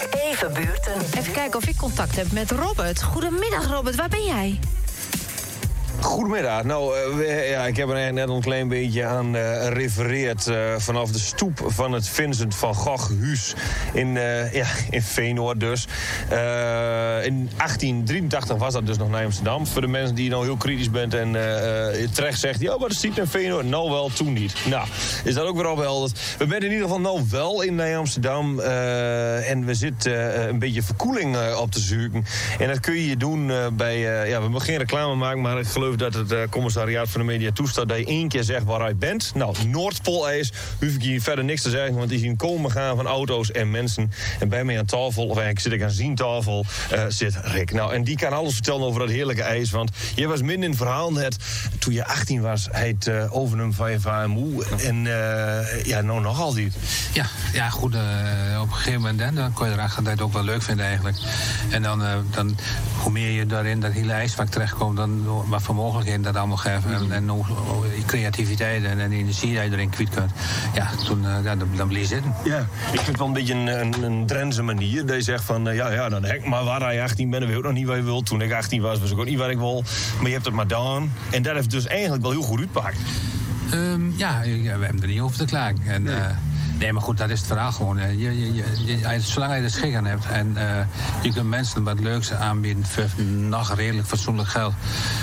Even buurten. Even kijken of ik contact heb met Robert. Goedemiddag Robert, waar ben jij? Goedemiddag. Nou, ik heb er eigenlijk net een klein beetje aan refereerd vanaf de stoep van het Vincent van Gogh huis in Veenoord dus. In 1883 was dat dus nog naar Amsterdam. Voor de mensen die nou heel kritisch bent en terecht zegt, ja, maar is het in Veenoord? Nou wel, toen niet. Nou, is dat ook weer opgehelderd. We zijn in ieder geval nou wel in Amsterdam en we zitten een beetje verkoeling op te zoeken. En dat kun je doen bij, we mogen geen reclame maken, maar ik geloof dat het commissariaat van de media toestaat dat je 1 keer zegt waar hij bent. Nou, Noordpoolijs, hoef ik hier verder niks te zeggen, want die zien komen gaan van auto's en mensen. En bij mij aan tafel, of eigenlijk zit ik aan zijn tafel, zit Rick. Nou, en die kan alles vertellen over dat heerlijke ijs, want je was min in het verhaal net, toen je 18 was, hij het overnum van je VMU. En nou nog altijd. Ja, goed, op een gegeven moment dan kon je erachter dat je het ook wel leuk vindt eigenlijk. En dan hoe meer je daarin dat hele ijsvak terechtkomt, dan wat voor mogelijkheden dat allemaal geven. En hoe creativiteit en energie dat je erin kwijt kunt. Ja, toen dan bleef je zitten. Ja, ik vind het wel een beetje een Drentse manier. Dat je zegt van, dan hek maar waar je 18 bent, dan weet ik ook nog niet wat je wilt. Toen ik 18 was ik ook niet wat ik wil. Maar je hebt het maar gedaan. En dat heeft dus eigenlijk wel heel goed uitgepakt. We hebben er niet over te klagen. En, nee, maar goed, dat is het verhaal gewoon. Zolang je de schik aan hebt en je kunt mensen wat leuks aanbieden voor nog redelijk fatsoenlijk geld,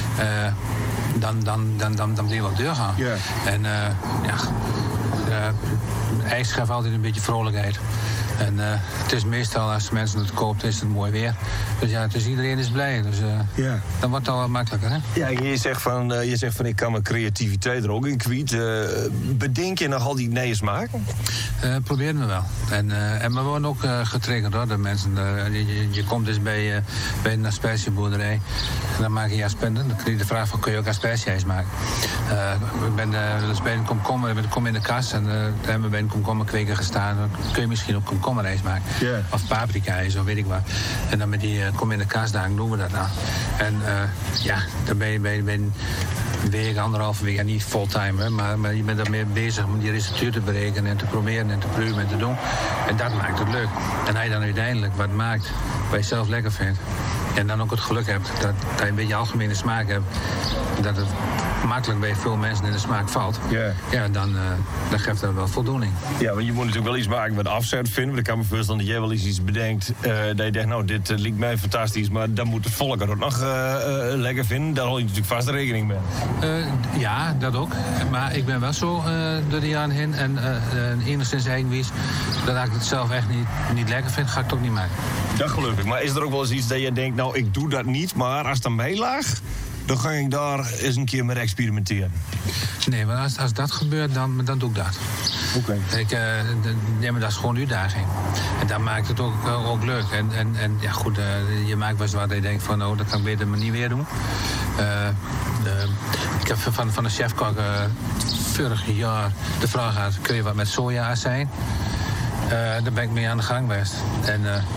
dan blijf je wel doorgaan. Yeah. En ijs geeft altijd een beetje vrolijkheid. En het is meestal, als mensen het koopt, is het mooi weer. Dus ja, dus iedereen is blij. Dus dan wordt het al wat makkelijker, hè? Ja, je zegt van ik kan mijn creativiteit er ook in kwijt. Bedenk je nog al die nee maken? Proberen we wel. En we worden ook getriggerd door de mensen. Je komt dus bij een aspergeboerderij. En dan maak je asperge. Dan krijg je de vraag van, kun je ook aspergeijs maken? Ik ben dus bij een komkommer, ik kom in de kas. En daar hebben we bij een komkommerkweker gestaan. Dan kun je misschien ook komkommerijs maken. Yeah. Of paprikaijs, of weet ik wat. En dan met die kom in de kasdagen doen we dat nou. En dan ben je een week, 1,5 week, niet fulltime, maar je bent daarmee bezig om die receptuur te berekenen en te proberen en te proeven en te doen. En dat maakt het leuk. En hij dan uiteindelijk wat maakt wat je zelf lekker vindt. En dan ook het geluk hebt dat je een beetje algemene smaak hebt. Dat het makkelijk bij veel mensen in de smaak valt. Yeah. Ja, dan geeft dat wel voldoening. Ja, want je moet natuurlijk wel iets maken wat afzet vinden. Want ik kan me voorstellen dat jij wel eens iets bedenkt. Dat je denkt, nou, dit lijkt mij fantastisch. Maar dan moet het volk er ook nog lekker vinden. Daar hou je natuurlijk vast rekening mee. Ja, dat ook. Maar ik ben wel zo door de jaren heen. En enigszins eigenwijs. Dat ik het zelf echt niet lekker vind, ga ik het ook niet maken. Dat gelukkig. Maar is er ook wel eens iets dat je denkt, nou, ik doe dat niet. Maar als het aan mij lag, dan ga ik daar eens een keer mee experimenteren. Nee, maar als dat gebeurt, dan doe ik dat. Oké. Maar dat is gewoon uitdaging. En dat maakt het ook leuk. En ja, goed, je maakt wel eens wat je denkt van, dat kan ik beter maar niet weer doen. Ik heb van de chefkok vorig jaar de vraag gehad, kun je wat met soja zijn? Daar ben ik mee aan de gang geweest. En